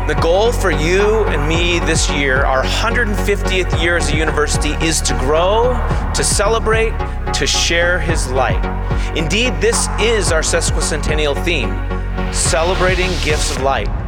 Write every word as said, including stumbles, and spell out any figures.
The goal for you and me this year, our one hundred fiftieth year as a university, is to grow, to celebrate, to share His light. Indeed, this is our sesquicentennial theme, celebrating gifts of light.